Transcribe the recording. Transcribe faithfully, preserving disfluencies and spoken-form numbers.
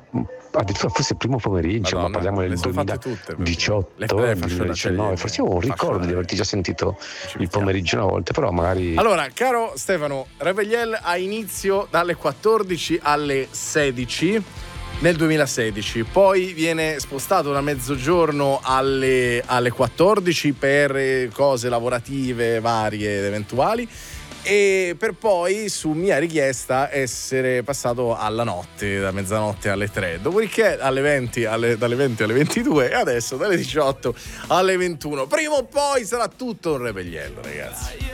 addirittura forse il primo pomeriggio, Madonna, ma parliamo del le sono fatte duemiladiciotto, tutte, le- le fasce duemiladiciannove, orarie, forse ho un fasce ricordo di orarie. averti già sentito Ci il mettiamo. pomeriggio una volta, però magari... Allora, caro Stefano, Revegliel ha inizio dalle quattordici alle sedici nel duemilasedici, poi viene spostato da mezzogiorno alle, alle quattordici per cose lavorative varie ed eventuali, e per poi, su mia richiesta, essere passato alla notte, da mezzanotte alle tre, dopodiché alle venti, alle, dalle venti alle ventidue, e adesso dalle diciotto alle ventuno. Prima o poi sarà tutto un Revegliel, ragazzi.